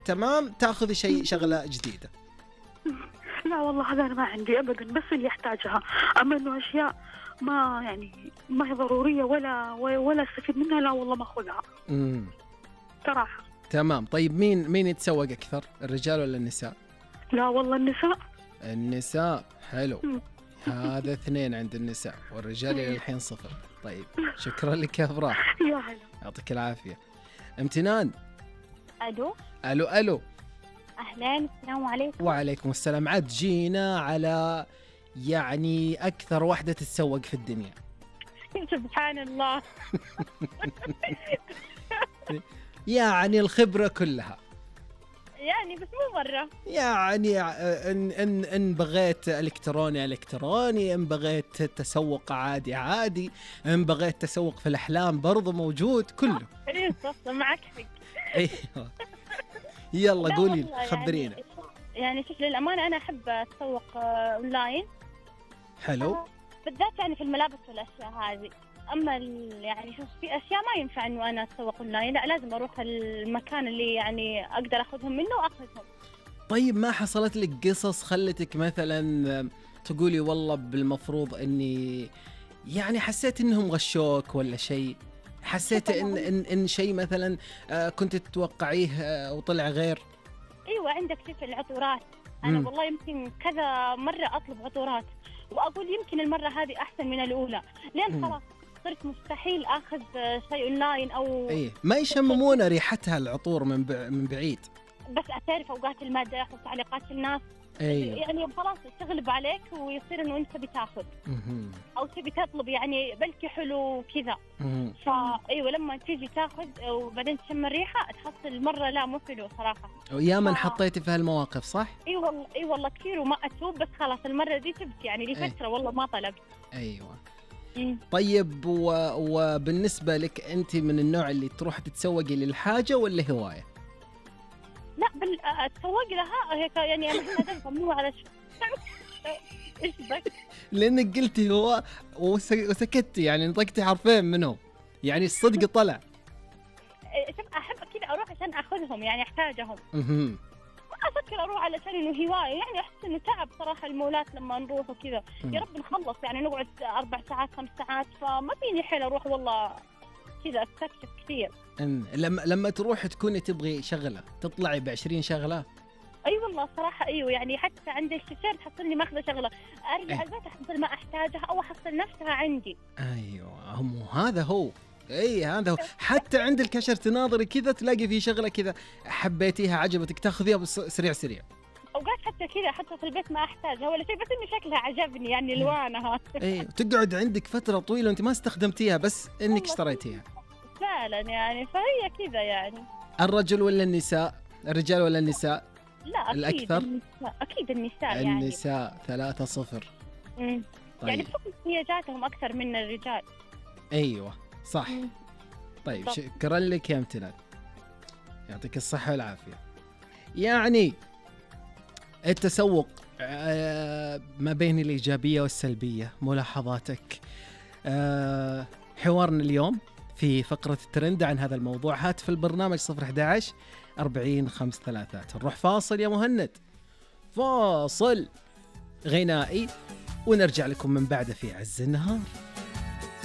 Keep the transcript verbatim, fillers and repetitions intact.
تمام تاخذ شيء شغله جديده. لا والله هذا أنا ما عندي أبدا، بس اللي يحتاجها. أما إنه أشياء ما يعني ما هي ضرورية ولا ولا استفيد منها، لا والله ما أخذها امم صراحة. تمام. طيب مين مين يتسوق اكثر، الرجال ولا النساء؟ لا والله النساء. النساء. حلو. مم. هذا اثنين عند النساء، والرجال الى الحين صفر. طيب شكرا لك يا افراح، يا هلا. يعطيك العافيه. امتنان. الو الو الو. اهلا، السلام عليكم. وعليكم السلام. عاد جينا على يعني اكثر واحده تتسوق في الدنيا. سبحان الله. يعني الخبره كلها، يعني بس مو مرة. يعني ان ان ان بغيت الكتروني الكتروني، ان بغيت تسوق عادي عادي، ان بغيت تسوق في الاحلام برضو موجود كله. اي صح معك حق. ايوه يلا لا قولي والله خبرينا. يعني, يعني شوف للأمانة أنا أحب أتسوق آه، أونلاين. حلو. آه، بالذات يعني في الملابس والأشياء هذه. أما ال- يعني شوف في أشياء ما ينفع إنه أنا أتسوق أونلاين، لا لازم أروح المكان اللي يعني أقدر أخذهم منه وأخذهم. طيب ما حصلت لك قصص خلتك مثلا تقولي والله بالمفروض اني يعني حسيت انهم غشوك ولا شيء، حسيت ان ان, إن شيء مثلا آه، كنت تتوقعيه آه، وطلع غير؟ أيوة عندك شوف العطورات. أنا مم. والله يمكن كذا مرة أطلب عطورات وأقول يمكن المرة هذه أحسن من الأولى، لين مم. خلاص صرت مستحيل أخذ آه، شيء أونلاين أو ايه ما يشممون ريحتها العطور من بع- من بعيد. بس أعرف أوقات المادة وتعليقات الناس. ايوه. يعني خلاص تغلب عليك ويصير إنه أنت بتاخذ مهم. أو تبي تطلب يعني بلكي حلو كذا. مهم. فأيوة لما تيجي تاخذ وبعدين تشم الريحة تحصل مرة لا مو حلو صراحة. ويا من آه. حطيتي في هالمواقف صح؟ اي والله اي والله كثير وما اتوب، بس خلاص المره دي تبت يعني لي إيه. فتره والله ما طلبت. ايوه. مم. طيب و... وبالنسبه لك انت من النوع اللي تروح تتسوقي للحاجه ولا هوايه؟ لا بال اتسوق لها هيك يعني انا هذا مو على شو. ايش بك؟ لانك قلتي هو وس... وسكتي يعني نطقتي حرفين منهم، يعني الصدق طلع. إيه، شوف احب كذا اروح عشان اخذهم يعني احتاجهم. اها. افكر اروح علشان انه هوايه، يعني احس انه تعب صراحه المولات لما نروح وكذا. مم. يا رب نخلص يعني نقعد اربع ساعات خمس ساعات، فما فيني حيل اروح والله كذا استكشف كثير. أمم. لما لما تروح تكوني تبغي شغله تطلعي بعشرين شغله. اي أيوة والله صراحه ايوه، يعني حتى عند التيشيرت حصلني ماخذه شغله ارجع إيه. البيت احصل ما احتاجها او احصل نفسها عندي. ايوه هم هذا هو. اي هذا هو. حتى عند الكشر تناظري كذا تلاقي في شغله كذا حبيتيها عجبتك تاخذيها بس سريع سريع. اوقات حتى كذا حتى في البيت ما احتاجها ولا شيء، بس انه شكلها عجبني يعني الوانها. اي تقعد عندك فتره طويله وانت ما استخدمتها بس انك والله اشتريتيها. فعلا يعني فهي كذا يعني. الرجل ولا النساء؟ الرجال ولا النساء؟ لا اكيد الأكثر؟ النساء، اكيد النساء يعني. النساء ثلاثة صفر. مم. يعني طيب بحكم احتياجاتهم اكثر من الرجال. ايوه صح. مم. طيب بالضبط. شكرا لك يا امتنان، يعطيك الصحة والعافية. يعني التسوق آه، ما بين الإيجابية والسلبية، ملاحظاتك. آه، حوارنا اليوم في فقرة الترند عن هذا الموضوع. هاتف البرنامج صفر أحد عشر أربعين خمس ثلاثات. نروح فاصل يا مهند، فاصل غنائي ونرجع لكم من بعده في عز النهار.